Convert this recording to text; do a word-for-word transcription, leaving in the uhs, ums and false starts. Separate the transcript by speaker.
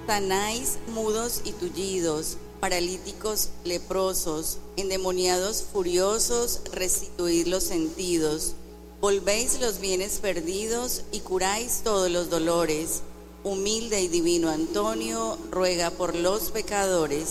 Speaker 1: Sanáis mudos y tullidos, paralíticos leprosos, endemoniados furiosos, restituid los sentidos. Volvéis los bienes perdidos y curáis todos los dolores. Humilde y divino Antonio, ruega por los pecadores,